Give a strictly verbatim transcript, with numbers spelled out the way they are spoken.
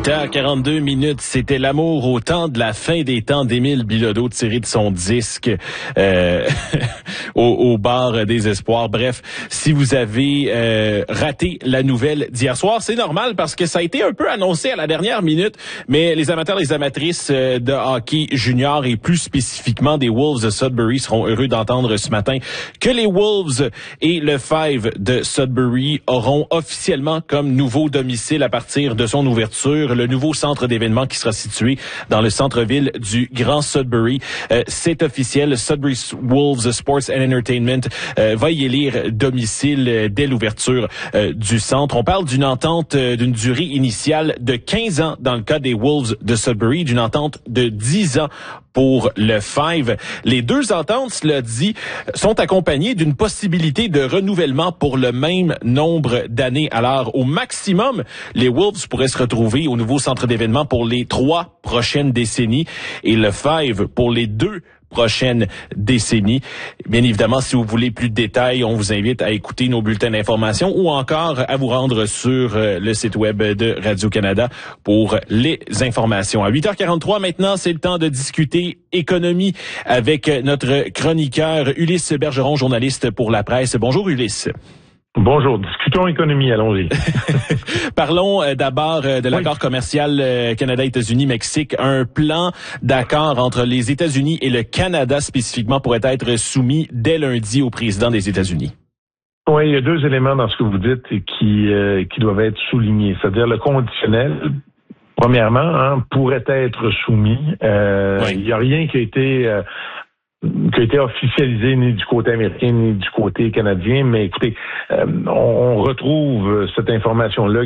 huit heures quarante-deux minutes, c'était l'amour au temps de la fin des temps d'Émile Bilodeau tiré de son disque euh, au, au bar des espoirs. Bref, si vous avez euh, raté la nouvelle d'hier soir, c'est normal parce que ça a été un peu annoncé à la dernière minute, mais les amateurs et les amatrices de hockey junior et plus spécifiquement des Wolves de Sudbury seront heureux d'entendre ce matin que les Wolves et le Five de Sudbury auront officiellement comme nouveau domicile à partir de son ouverture le nouveau centre d'événements qui sera situé dans le centre-ville du Grand Sudbury. Euh, c'est officiel, Sudbury Wolves Sports and Entertainment euh, va y élire domicile euh, dès l'ouverture euh, du centre. On parle d'une entente euh, d'une durée initiale de quinze ans dans le cas des Wolves de Sudbury, d'une entente de dix ans pour le Five. Les deux ententes, cela dit, sont accompagnées d'une possibilité de renouvellement pour le même nombre d'années. Alors, au maximum, les Wolves pourraient se retrouver au nouveau centre d'événements pour les trois prochaines décennies et le Five pour les deux prochaines décennies. Bien évidemment, si vous voulez plus de détails, on vous invite à écouter nos bulletins d'information ou encore à vous rendre sur le site web de Radio-Canada pour les informations. À huit heures quarante-trois maintenant, c'est le temps de discuter économie avec notre chroniqueur Ulysse Bergeron, journaliste pour La Presse. Bonjour Ulysse. Bonjour, discutons économie, allons-y. Parlons euh, d'abord euh, de l'accord oui. commercial euh, Canada-États-Unis-Mexique. Un plan d'accord entre les États-Unis et le Canada spécifiquement pourrait être soumis dès lundi au président des États-Unis. Oui, il y a deux éléments dans ce que vous dites qui, euh, qui doivent être soulignés. C'est-à-dire le conditionnel, premièrement, hein, pourrait être soumis. Euh, oui. Il n'y a rien qui a été... Euh, qui a été officialisé ni du côté américain ni du côté canadien, mais écoutez, euh, on retrouve cette information-là